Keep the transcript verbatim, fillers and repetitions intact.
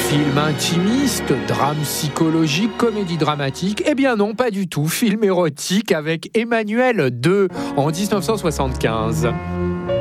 Film intimiste, drame psychologique, comédie dramatique? Eh bien non, pas du tout. Film érotique avec Emmanuel deux en dix-neuf cent soixante-quinze.